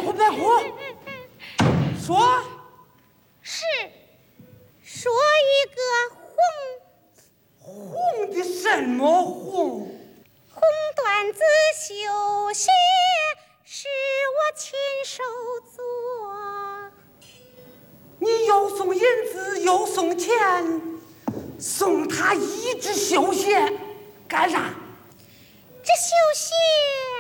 哭别哭，说。 是，说一个红的什么红？ 红缎子绣鞋是我亲手做。 你又送银子又送钱，送他一只绣鞋干啥？ 这绣鞋